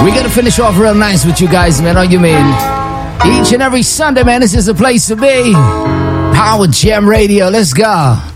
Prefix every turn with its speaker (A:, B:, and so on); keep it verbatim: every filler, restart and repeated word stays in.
A: We gotta finish off real nice with you guys, man. All you mean? Each and every Sunday, man, this is the place to be. Power Jam Radio. Let's go.